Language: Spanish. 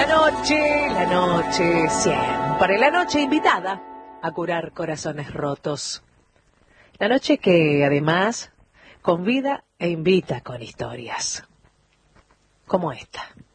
La noche siempre, la noche invitada a curar corazones rotos. La noche que además convida e invita con historias, como esta.